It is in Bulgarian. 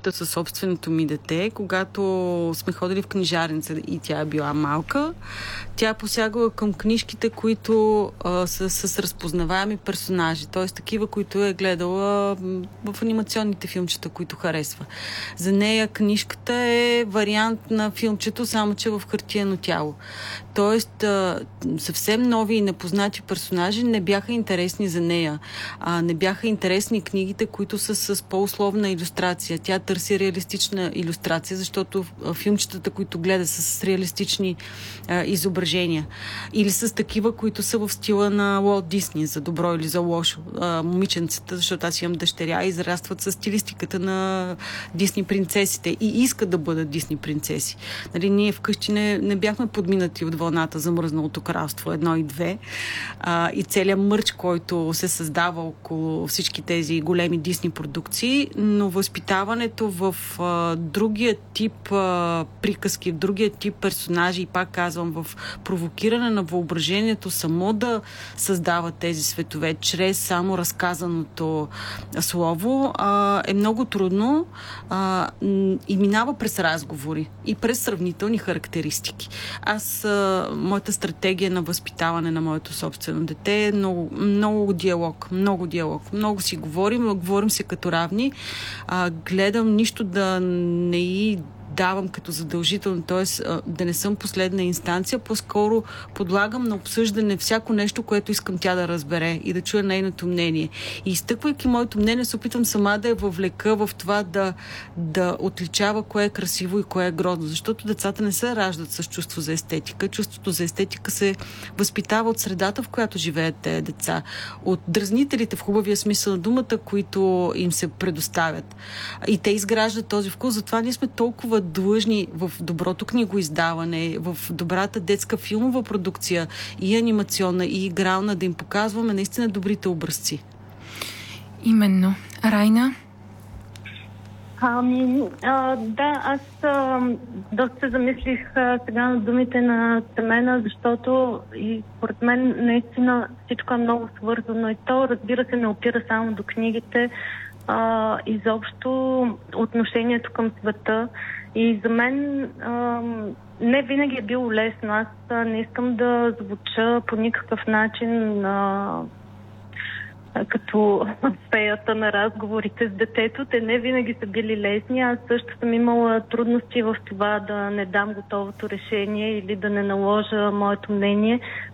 опита със собственото ми дете, когато сме ходили в книжарница и тя е била малка. Тя посягала към книжките, които са с разпознаваеми персонажи, т.е. такива, които е гледала в анимационните филмчета, които харесва. За нея книжката е вариант на филмчето, само че в хартиено тяло. Тоест, съвсем нови и непознати персонажи не бяха интересни за нея. Не бяха интересни книгите, които са с по-условна илюстрация. Тя търси реалистична илюстрация, защото филмчетата, които гледа, са с реалистични изображения. Или с такива, които са в стила на Уолт Дисни, за добро или за лошо. Момиченцата, защото аз имам дъщеря, израстват с стилистиката на Дисни принцесите и искат да бъдат Дисни принцеси. Нали, ние вкъщи не бяхме подминати от вълната за Мръсналото кралство 1 и 2 и целият мърч, който се създава около всички тези големи Дисни продукции, но възпитаването в другия тип приказки, в другия тип персонажи и пак казвам, в провокиране на въображението само да създава тези светове чрез само разказаното слово е много трудно и минава през разговори и през сравнителни характеристики. Моята стратегия на възпитаване на моето собствено дете е много диалог. Много си говорим си като равни. Гледам нищо да не и давам като задължително, т.е. да не съм последна инстанция, по-скоро подлагам на обсъждане всяко нещо, което искам тя да разбере и да чуя нейното мнение. И изтъквайки моето мнение, се опитвам сама да я въвлека в това да отличава кое е красиво и кое е грозно, защото децата не се раждат с чувство за естетика. Чувството за естетика се възпитава от средата, в която живеят тези деца, от дразнителите в хубавия смисъл на думата, които им се предоставят. И те изграждат този вкус, затова ние сме толкова длъжни в доброто книгоиздаване, в добрата детска филмова продукция и анимационна, и игрална, да им показваме наистина добрите образци. Именно. Райна? Да, аз доста се замислих сега на думите на Темена, защото и според мен наистина всичко е много свързано и то, разбира се, не опира само до книгите, изобщо отношението към света. И за мен не винаги е било лесно. Аз не искам да звуча по никакъв начин като феята на разговорите с детето. Те не винаги са били лесни. Аз също съм имала трудности в това да не дам готовото решение или да не наложа моето мнение.